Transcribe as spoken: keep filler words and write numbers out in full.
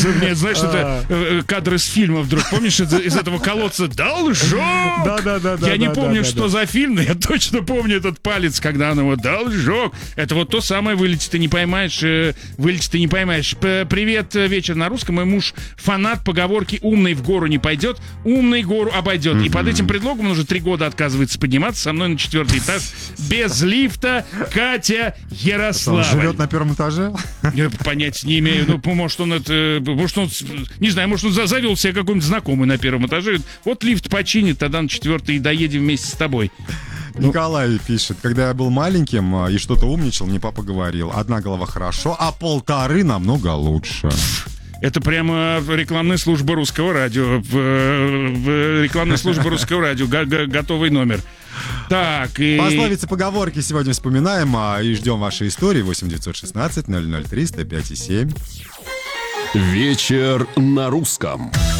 Мне, знаешь, это э, кадры из фильма вдруг. Помнишь, из, из этого колодца «Должок». Да, да, да, да. Я не да, помню, да, что да. за фильм, но я точно помню этот палец, когда она вот «Должок». Это вот то самое «Вылетит, ты не поймаешь». э, «Вылетит, ты не поймаешь». П- Привет, э, вечер на русском. Мой муж фанат поговорки «Умный в гору не пойдет, умный гору обойдет». Mm-hmm. И под этим предлогом он уже три года отказывается подниматься со мной на четвертый этаж без лифта. Катя Ярославль. Он живет на первом этаже? Я понятия не имею. Ну, может, он это... Может, он... Не знаю, может, он завел себе какой-нибудь знакомый на первом этаже. Вот лифт починит, тогда на четвертый и доедем вместе с тобой. Николай пишет: когда я был маленьким и что-то умничал, мне папа говорил: одна голова хорошо, а полторы намного лучше. Это прямо рекламная служба русского радио. В, в рекламная служба русского радио. Г- г- готовый номер. Так, и... Пословицы, поговорки сегодня вспоминаем, а, и ждем ваши истории. восемь девятьсот шестнадцать ноль ноль три сто пять и семь. Вечер на русском.